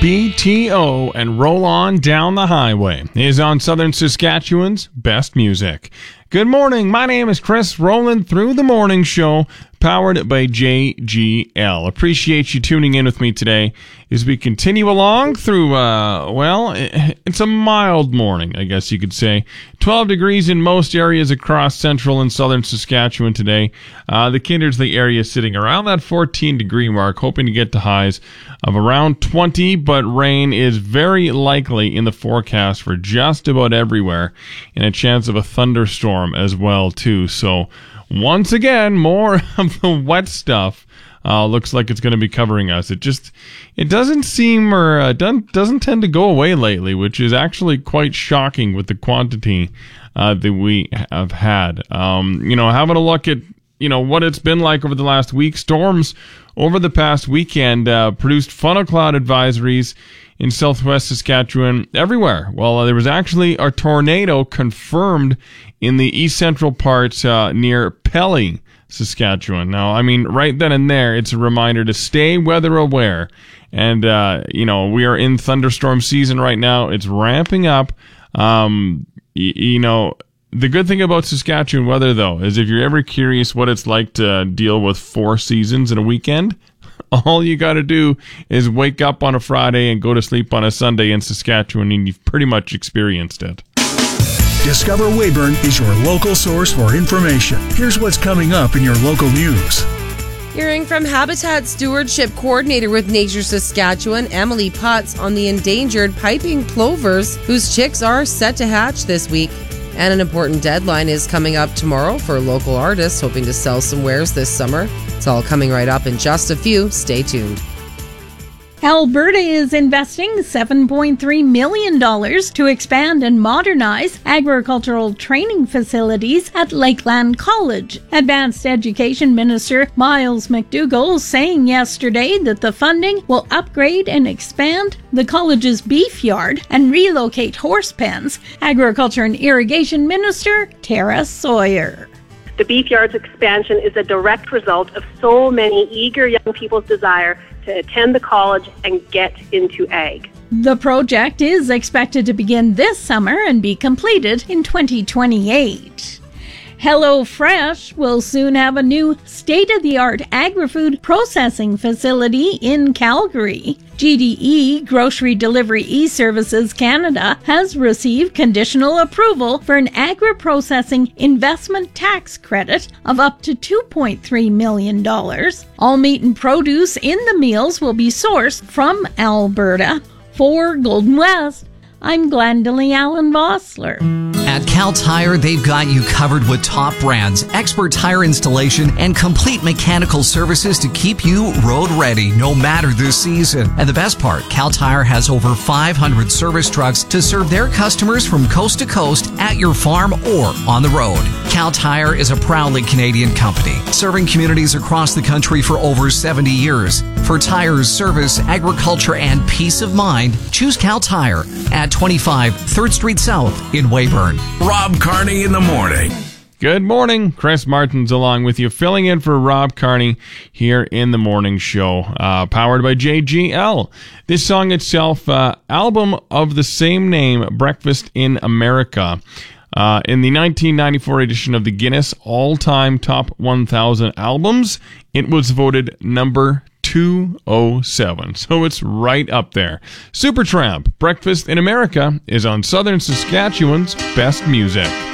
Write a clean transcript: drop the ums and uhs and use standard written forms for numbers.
BTO and Roll On Down the Highway is on Southern Saskatchewan's best music. Good morning. My name is Chris, rolling through the morning show, powered by JGL. Appreciate you tuning in with me today as we continue along through, it's a mild morning, I guess you could say. 12 degrees in most areas across central and southern Saskatchewan today. The Kindersley area sitting around that 14-degree mark, hoping to get to highs of around 20, but rain is very likely in the forecast for just about everywhere, and a chance of a thunderstorm as well, too. So, once again, more of the wet stuff looks like it's going to be covering us. It doesn't seem or doesn't tend to go away lately, which is actually quite shocking with the quantity that we have had. Having a look at what it's been like over the last week. Storms over the past weekend produced funnel cloud advisories in southwest Saskatchewan everywhere. Well, there was actually a tornado confirmed in the east central parts near Pelly, Saskatchewan. Now, I mean, right then and there, it's a reminder to stay weather aware. And, we are in thunderstorm season right now. It's ramping up. The good thing about Saskatchewan weather, though, is if you're ever curious what it's like to deal with 4 seasons in a weekend, all you got to do is wake up on a Friday and go to sleep on a Sunday in Saskatchewan, and you've pretty much experienced it. Discover Weyburn is your local source for information. Here's what's coming up in your local news. Hearing from Habitat Stewardship Coordinator with Nature Saskatchewan, Emily Putz, on the endangered piping plovers, whose chicks are set to hatch this week. And an important deadline is coming up tomorrow for local artists hoping to sell some wares this summer. It's all coming right up in just a few. Stay tuned. Alberta is investing $7.3 million to expand and modernize agricultural training facilities at Lakeland College. Advanced Education Minister Miles McDougall saying yesterday that the funding will upgrade and expand the college's beef yard and relocate horse pens. Agriculture and Irrigation Minister Tara Sawyer. The beef yard's expansion is a direct result of so many eager young people's desire to attend the college and get into ag. The project is expected to begin this summer and be completed in 2028. HelloFresh will soon have a new state-of-the-art agri-food processing facility in Calgary. GDE, Grocery Delivery E-Services Canada, has received conditional approval for an agri-processing investment tax credit of up to $2.3 million. All meat and produce in the meals will be sourced from Alberta. For Golden West, I'm Glendalee Allen Vossler. At Cal Tire, they've got you covered with top brands, expert tire installation, and complete mechanical services to keep you road ready no matter the season. And the best part, Cal Tire has over 500 service trucks to serve their customers from coast to coast at your farm or on the road. Cal Tire is a proudly Canadian company, serving communities across the country for over 70 years. For tires, service, agriculture, and peace of mind, choose Cal Tire at 25 3rd Street South in Weyburn. Rob Carney in the morning. Good morning. Chris Martin's along with you, filling in for Rob Carney here in the morning show, powered by JGL. This song itself, album of the same name, Breakfast in America. In the 1994 edition of the Guinness All-Time Top 1000 Albums, it was voted number 207. So it's right up there. Supertramp, Breakfast in America, is on Southern Saskatchewan's best music.